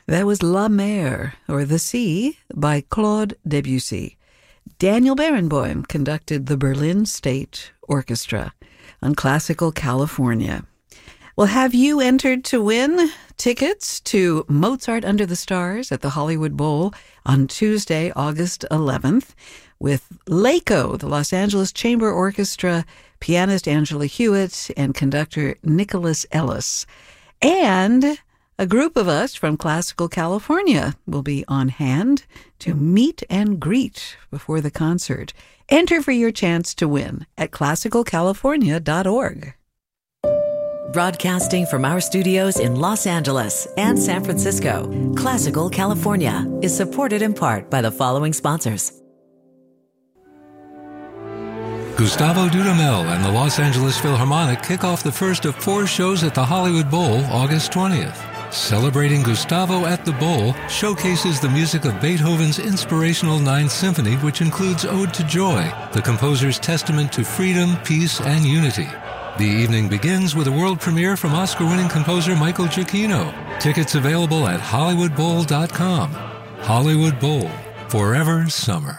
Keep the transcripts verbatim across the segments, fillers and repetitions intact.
That was La Mer, or The Sea, by Claude Debussy. Daniel Barenboim conducted the Berlin State Orchestra on Classical California. Well, have you entered to win tickets to Mozart Under the Stars at the Hollywood Bowl on Tuesday, August eleventh, with LACO, the Los Angeles Chamber Orchestra, pianist Angela Hewitt, and conductor Nicholas Ellis. And a group of us from Classical California will be on hand to meet and greet before the concert. Enter for your chance to win at classical california dot org. Broadcasting from our studios in Los Angeles and San Francisco, Classical California is supported in part by the following sponsors. Gustavo Dudamel and the Los Angeles Philharmonic kick off the first of four shows at the Hollywood Bowl August twentieth. Celebrating Gustavo at the Bowl showcases the music of Beethoven's inspirational Ninth Symphony, which includes Ode to Joy, the composer's testament to freedom, peace, and unity. The evening begins with a world premiere from Oscar-winning composer Michael Giacchino. Tickets available at hollywood bowl dot com. Hollywood Bowl, forever summer.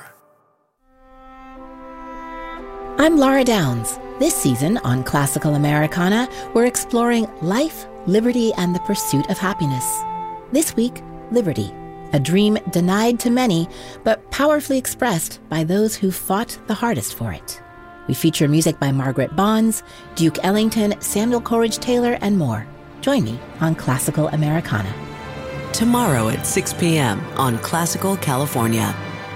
I'm Laura Downs. This season on Classical Americana, we're exploring life, liberty, and the pursuit of happiness. This week, liberty, a dream denied to many, but powerfully expressed by those who fought the hardest for it. We feature music by Margaret Bonds, Duke Ellington, Samuel Coleridge Taylor, and more. Join me on Classical Americana. Tomorrow at six p.m. on Classical California.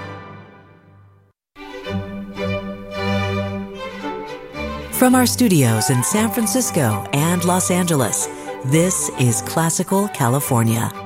From our studios in San Francisco and Los Angeles, this is Classical California.